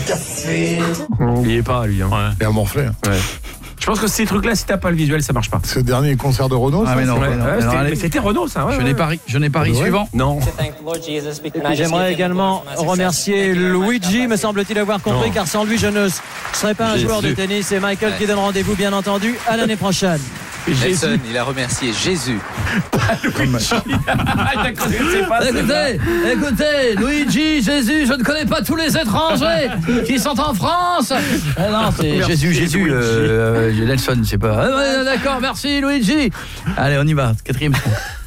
café. Il y est pas, lui. Hein. Ouais. Et à morfler. Ouais. Je pense que ces trucs-là, si t'as pas le visuel, ça marche pas. C'est le dernier concert de Renaud, ça? Mais non, Ouais, non. ouais, Alors, c'était- allez, mais c'était Renaud, ça. Ouais, je n'ai pas ri. Ouais. Suivant. Non. Et puis j'aimerais également remercier Luigi, me semble-t-il avoir compris, car sans lui je ne serais pas un joueur de tennis. C'est Michael qui donne rendez-vous, bien entendu, à l'année prochaine. Nelson, il a remercié Jésus. Écoutez, Luigi, Jésus, je ne connais pas tous les étrangers qui sont en France. Non, c'est Jésus, Nelson, c'est pas. D'accord, merci Luigi. Allez, on y va. 4e son.